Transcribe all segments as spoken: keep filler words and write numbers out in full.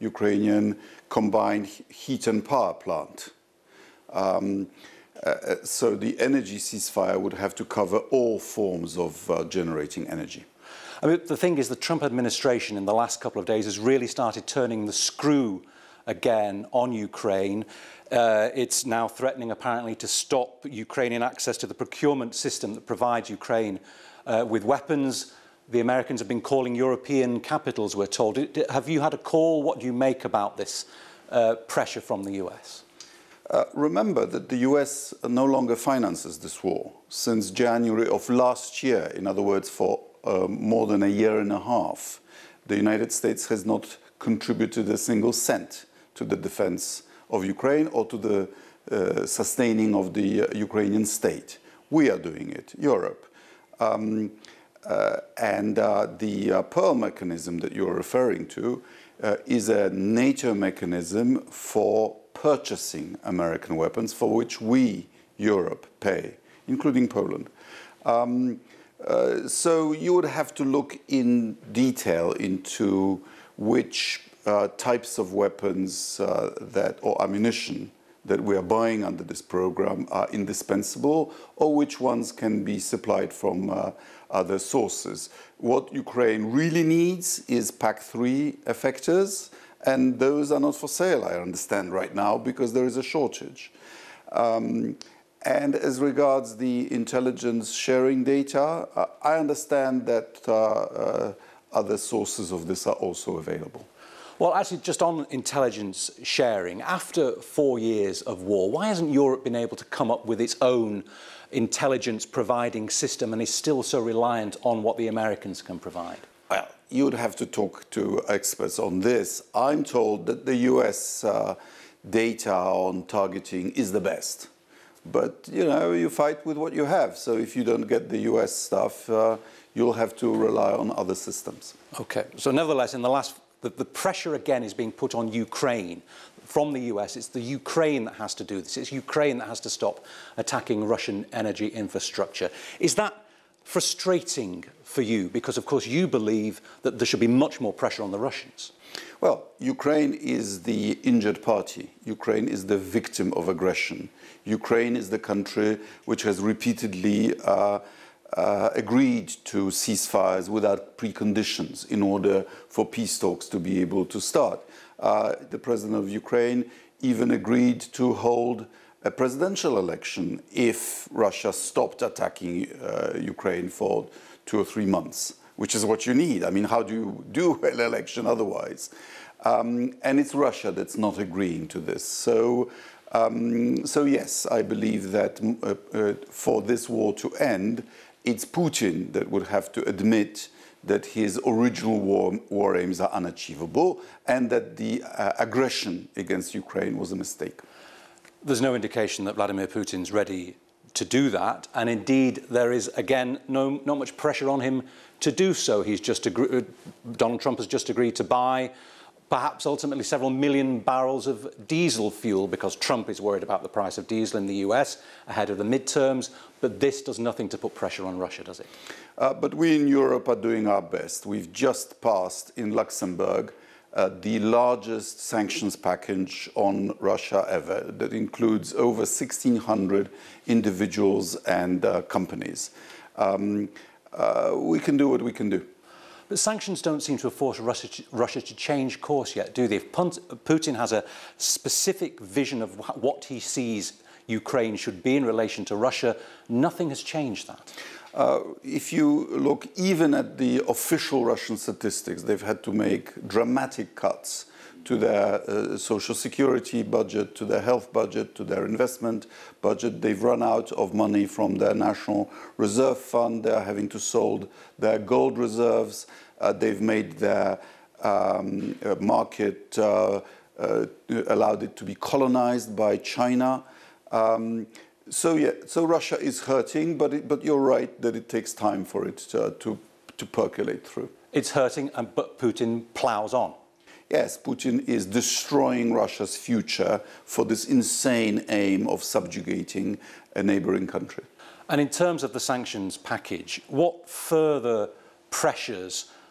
Ukrainian combined heat and power plant. Um, uh, so the energy ceasefire would have to cover all forms of uh, generating energy. I mean, the thing is, the Trump administration in the last couple of days has really started turning the screw again on Ukraine. Uh, it's now threatening, apparently, to stop Ukrainian access to the procurement system that provides Ukraine uh, with weapons. The Americans have been calling European capitals, we're told. Have you had a call? What do you make about this uh, pressure from the U S? Uh, remember that the U S no longer finances this war. Since January of last year, in other words, for uh, more than a year and a half, the United States has not contributed a single cent to the defense of Ukraine or to the uh, sustaining of the uh, Ukrainian state. We are doing it, Europe. Um, uh, and uh, the uh, Pearl mechanism that you're referring to uh, is a NATO mechanism for purchasing American weapons, for which we, Europe, pay, including Poland. Um, uh, so you would have to look in detail into which uh, types of weapons uh, that, or ammunition that we are buying under this program are indispensable, or which ones can be supplied from uh, other sources. What Ukraine really needs is PAC three effectors, and those are not for sale, I understand, right now, because there is a shortage. Um, and as regards the intelligence sharing data, uh, I understand that uh, uh, other sources of this are also available. Well, actually, just on intelligence sharing, after four years of war, why hasn't Europe been able to come up with its own intelligence providing system and is still so reliant on what the Americans can provide? Well, you would have to talk to experts on this. I'm told that the U S uh, data on targeting is the best. But, you know, you fight with what you have. So if you don't get the U S stuff, uh, you'll have to rely on other systems. Okay. So nevertheless, in the last, the, the pressure again is being put on Ukraine from the U S. It's the Ukraine that has to do this. It's Ukraine that has to stop attacking Russian energy infrastructure. Is that frustrating for you? Because, of course, you believe that there should be much more pressure on the Russians. Well, Ukraine is the injured party. Ukraine is the victim of aggression. Ukraine is the country which has repeatedly uh, uh, agreed to ceasefires without preconditions in order for peace talks to be able to start. Uh, the president of Ukraine even agreed to hold a presidential election if Russia stopped attacking uh, Ukraine for two or three months, which is what you need. I mean, how do you do an election otherwise? Um, and it's Russia that's not agreeing to this. So, um, so yes, I believe that uh, uh, for this war to end, it's Putin that would have to admit that his original war, war aims are unachievable and that the uh, aggression against Ukraine was a mistake. There's no indication that Vladimir Putin's ready to do that, and indeed there is, again, no, not much pressure on him to do so. He's just agreed, Donald Trump has just agreed to buy perhaps ultimately several million barrels of diesel fuel because Trump is worried about the price of diesel in the U S ahead of the midterms, but this does nothing to put pressure on Russia, does it? Uh, but we in Europe are doing our best. We've just passed in Luxembourg Uh, the largest sanctions package on Russia ever that includes over sixteen hundred individuals and uh, companies. Um, uh, we can do what we can do. But sanctions don't seem to have forced Russia to, Russia to change course yet, do they? If Putin has a specific vision of what he sees Ukraine should be in relation to Russia, nothing has changed that. Uh, if you look even at the official Russian statistics, they've had to make dramatic cuts to their uh, social security budget, to their health budget, to their investment budget. They've run out of money from their National Reserve Fund. They're having to sold their gold reserves. Uh, they've made their um, uh, market, uh, uh, allowed it to be colonized by China. Um, So yeah, so Russia is hurting, but it, but you're right that it takes time for it to to, to percolate through. It's hurting, and but Putin plows on. Yes, Putin is destroying Russia's future for this insane aim of subjugating a neighboring country. And in terms of the sanctions package, what further pressures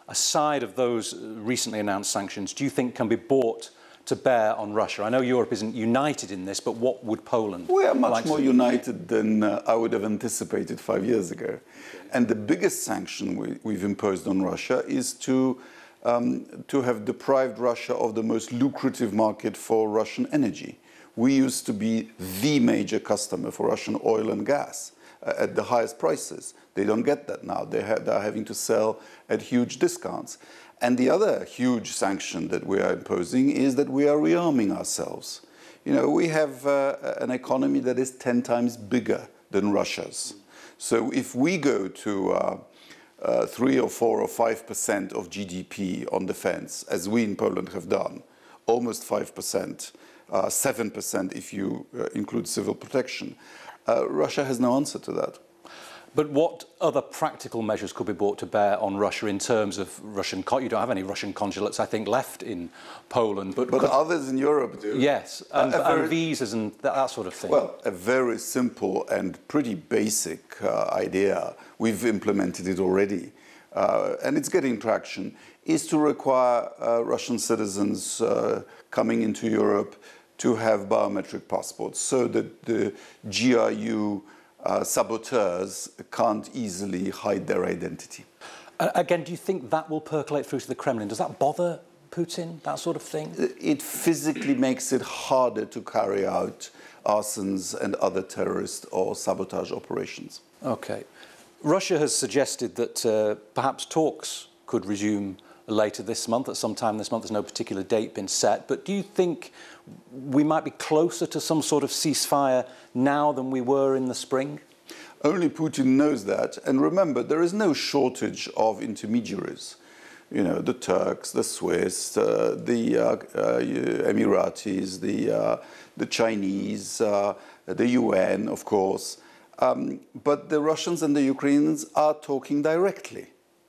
aside of those recently announced sanctions, do you think can be brought to bear on Russia? I know Europe isn't united in this, but what would Poland We are much like more to... united than uh, I would have anticipated five years ago. And the biggest sanction we, we've imposed on Russia is to, um, to have deprived Russia of the most lucrative market for Russian energy. We used to be the major customer for Russian oil and gas uh, at the highest prices. They don't get that now. They ha- they're having to sell at huge discounts. And the other huge sanction that we are imposing is that we are rearming ourselves. You know, we have uh, an economy that is ten times bigger than Russia's. So if we go to uh, uh, three or four or five percent of G D P on defense, as we in Poland have done, almost five percent, uh, seven percent if you uh, include civil protection, uh, Russia has no answer to that. But what other practical measures could be brought to bear on Russia in terms of Russian... You don't have any Russian consulates, I think, left in Poland. But, But could, others in Europe do. yes, and, Uh, very, and visas and that, that sort of thing. Well, a very simple and pretty basic uh, idea, we've implemented it already, uh, and it's getting traction, is to require uh, Russian citizens uh, coming into Europe to have biometric passports so that the G R U Uh, saboteurs can't easily hide their identity. Uh, again, do you think that will percolate through to the Kremlin? Does that bother Putin, that sort of thing? It physically makes it harder to carry out arsons and other terrorist or sabotage operations. Okay. Russia has suggested that uh, perhaps talks could resume later this month, at some time this month. There's no particular date been set. But do you think we might be closer to some sort of ceasefire now than we were in the spring? Only Putin knows that. And remember, there is no shortage of intermediaries. You know, the Turks, the Swiss, uh, the uh, uh, Emiratis, the, uh, the Chinese, uh, the U N, of course. Um, but the Russians and the Ukrainians are talking directly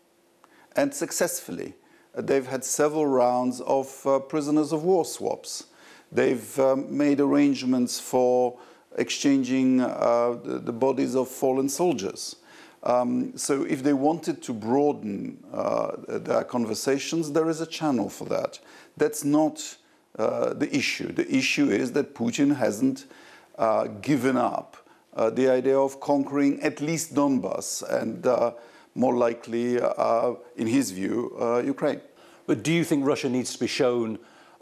and successfully. They've had several rounds of uh, prisoners of war swaps. They've um, made arrangements for exchanging uh, the, the bodies of fallen soldiers. Um, so if they wanted to broaden uh, their conversations, there is a channel for that. That's not uh, the issue. The issue is that Putin hasn't uh, given up uh, the idea of conquering at least Donbass and uh, more likely, uh, in his view, uh, Ukraine. But do you think Russia needs to be shown,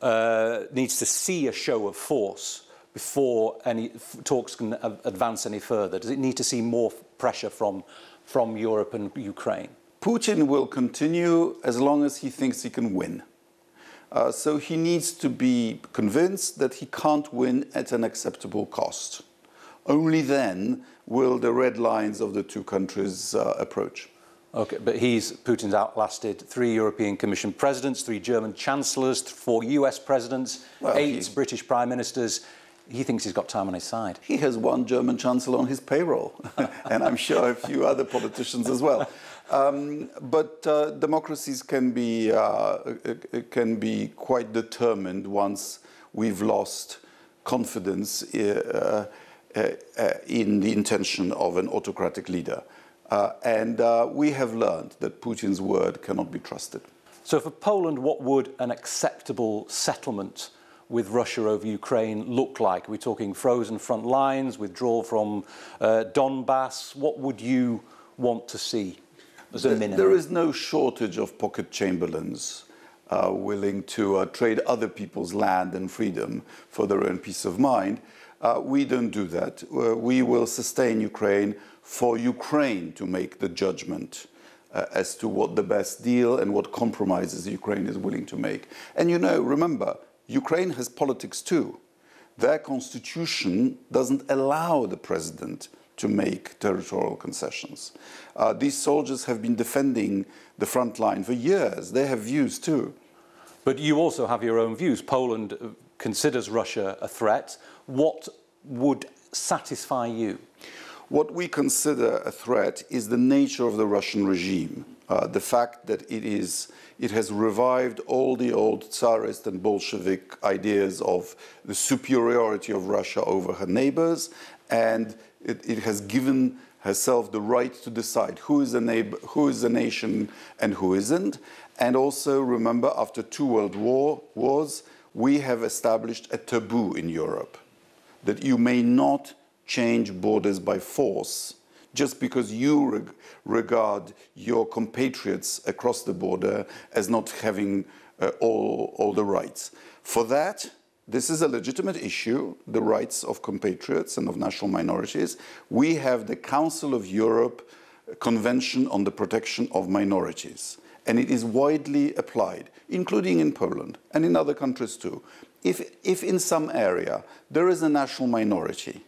uh, needs to see a show of force before any f talks can advance any further? Does it need to see more pressure from, from Europe and Ukraine? Putin will continue as long as he thinks he can win. Uh, so he needs to be convinced that he can't win at an acceptable cost. Only then will the red lines of the two countries uh, approach. Okay, but he's, Putin's outlasted three European Commission presidents, three German chancellors, four U S presidents, well, eight he, British prime ministers. He thinks he's got time on his side. He has one German chancellor on his payroll, and I'm sure a few other politicians as well. Um, but uh, democracies can be, uh, can be quite determined once we've lost confidence uh, uh, uh, in the intention of an autocratic leader. Uh, and uh, we have learned that Putin's word cannot be trusted. So for Poland, what would an acceptable settlement with Russia over Ukraine look like? Are we talking frozen front lines, withdrawal from uh, Donbass? What would you want to see as a minimum? There is no shortage of pocket chamberlains uh, willing to uh, trade other people's land and freedom for their own peace of mind. Uh, we don't do that. Uh, we will sustain Ukraine for Ukraine to make the judgment uh, as to what the best deal and what compromises Ukraine is willing to make. And you know, remember, Ukraine has politics too. Their constitution doesn't allow the president to make territorial concessions. Uh, these soldiers have been defending the front line for years. They have views too. But you also have your own views. Poland considers Russia a threat. What would satisfy you? What we consider a threat is the nature of the Russian regime, uh, the fact that it is, it has revived all the old Tsarist and Bolshevik ideas of the superiority of Russia over her neighbors, and it, it has given herself the right to decide who is a neighbor, who is a nation and who isn't. And also remember, after two world war, wars, we have established a taboo in Europe that you may not change borders by force just because you reg regard your compatriots across the border as not having uh, all, all the rights. For that, this is a legitimate issue, the rights of compatriots and of national minorities. We have the Council of Europe Convention on the Protection of Minorities, and it is widely applied, including in Poland and in other countries too. If, if in some area there is a national minority,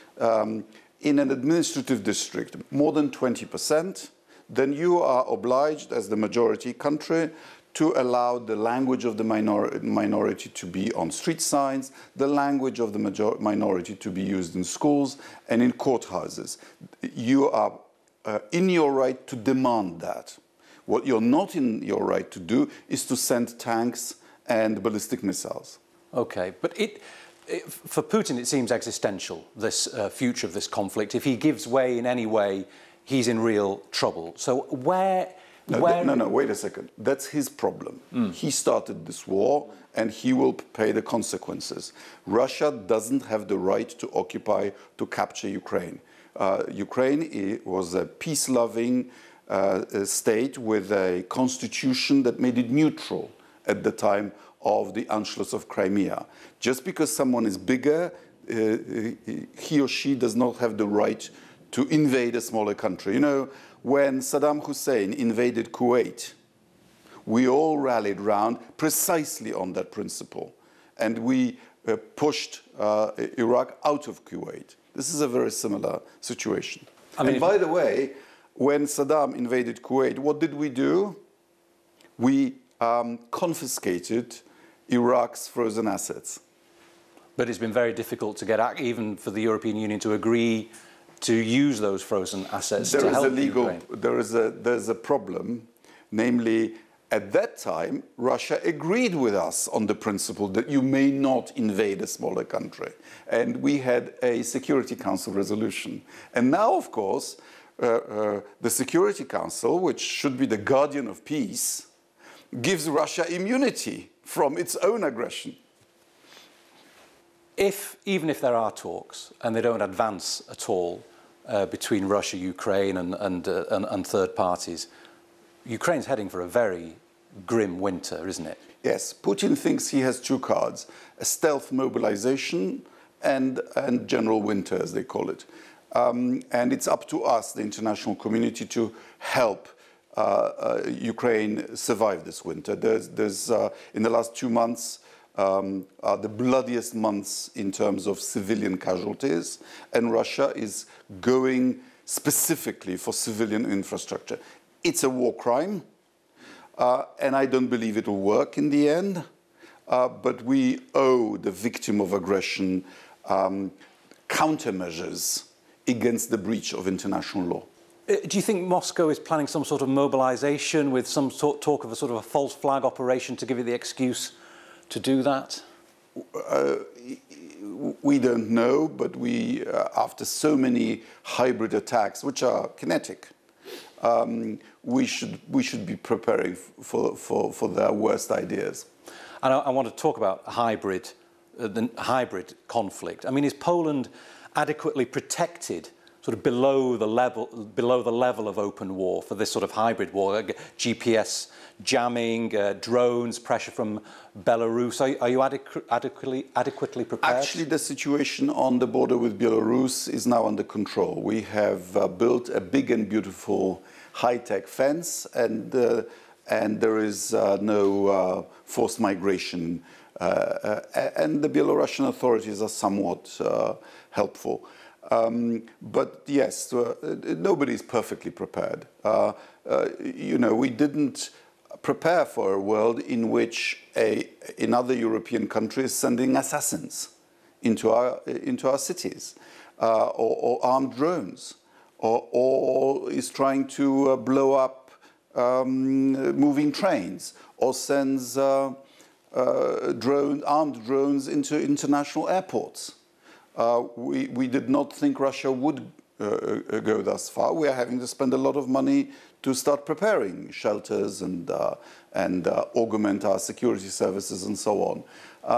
um, in an administrative district, more than twenty percent, then you are obliged as the majority country to allow the language of the minor minority to be on street signs, the language of the major minority to be used in schools and in courthouses. You are uh, in your right to demand that. What you're not in your right to do is to send tanks and ballistic missiles. Okay, but it, it, for Putin, it seems existential, this uh, future of this conflict. If he gives way in any way, he's in real trouble. So where... No, where... no, no, wait a second. That's his problem. Mm. He started this war, and he will pay the consequences. Russia doesn't have the right to occupy, to capture Ukraine. Uh, Ukraine was a peace-loving uh, state with a constitution that made it neutral at the time of the Anschluss of Crimea. Just because someone is bigger, uh, he or she does not have the right to invade a smaller country. You know, when Saddam Hussein invaded Kuwait, we all rallied round precisely on that principle. And we uh, pushed uh, Iraq out of Kuwait. This is a very similar situation. I mean, and by the way, when Saddam invaded Kuwait, what did we do? We um, confiscated Iraq's frozen assets. But it's been very difficult to get, even for the European Union to agree to use those frozen assets there to is help a legal, Ukraine. There is a, there's a problem, namely, at that time, Russia agreed with us on the principle that you may not invade a smaller country. And we had a Security Council resolution. And now, of course, uh, uh, the Security Council, which should be the guardian of peace, gives Russia immunity from its own aggression. If, even if there are talks, and they don't advance at all uh, between Russia, Ukraine and, and, uh, and, and third parties, Ukraine's heading for a very grim winter, isn't it? Yes, Putin thinks he has two cards, a stealth mobilization and, and general winter, as they call it. Um, and it's up to us, the international community, to help uh, uh, Ukraine survive this winter. There's, there's uh, in the last two months, um, are the bloodiest months in terms of civilian casualties, and Russia is going specifically for civilian infrastructure. It's a war crime, uh, and I don't believe it will work in the end, uh, but we owe the victim of aggression um, countermeasures against the breach of international law. Do you think Moscow is planning some sort of mobilization with some sort talk of a sort of a false flag operation to give it the excuse to do that? Uh, we don't know, but we, uh, after so many hybrid attacks, which are kinetic, um, we should we should be preparing for for for their worst ideas. And I, I want to talk about hybrid, uh, the hybrid conflict. I mean, is Poland adequately protected, sort of below the level below the level of open war for this sort of hybrid war? Like G P S jamming, uh, drones, pressure from Belarus. Are, are you adequ adequately adequately prepared? Actually, the situation on the border with Belarus is now under control. We have uh, built a big and beautiful high-tech fence, and uh, and there is uh, no uh, forced migration. Uh, uh, and the Belarusian authorities are somewhat uh, helpful. Um, but yes, uh, nobody is perfectly prepared. Uh, uh, you know, we didn't prepare for a world in which a, another European country is sending assassins into our, into our cities, uh, or, or armed drones, or, or is trying to uh, blow up um, moving trains, or sends uh, uh, drone, armed drones into international airports. Uh, we, we did not think Russia would uh, go thus far, we are having to spend a lot of money to start preparing shelters and, uh, and uh, augment our security services and so on.